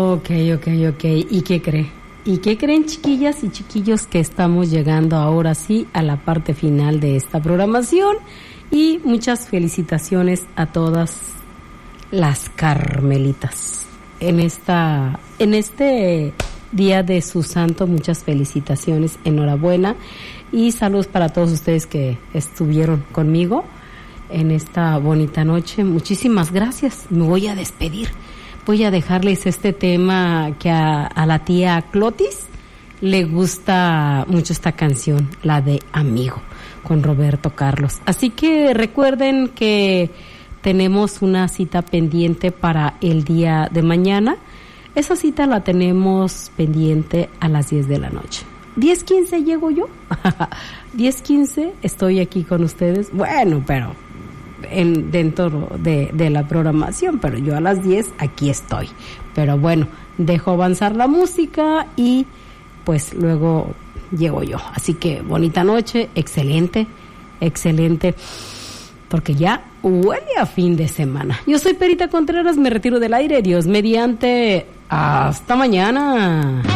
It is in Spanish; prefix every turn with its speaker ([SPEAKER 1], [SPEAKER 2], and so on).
[SPEAKER 1] Ok. ¿Y qué cree? ¿Y qué creen, chiquillas y chiquillos? Que estamos llegando ahora sí a la parte final de esta programación. Y muchas felicitaciones a todas las carmelitas. En este día de su santo, muchas felicitaciones, enhorabuena. Y saludos para todos ustedes que estuvieron conmigo en esta bonita noche. Muchísimas gracias. Me voy a despedir. Voy a dejarles este tema que a la tía Clotis le gusta mucho, esta canción, la de Amigo, con Roberto Carlos. Así que recuerden que tenemos una cita pendiente para el día de mañana. Esa cita la tenemos pendiente a las 10 de la noche. 10:15 llego yo. 10:15 estoy aquí con ustedes. Bueno, pero dentro de la programación, pero yo a las 10 aquí estoy. Pero bueno, dejo avanzar la música y pues luego llego yo. Así que bonita noche, excelente, porque ya huele a fin de semana. Yo soy Perita Contreras, me retiro del aire. Dios mediante, hasta mañana.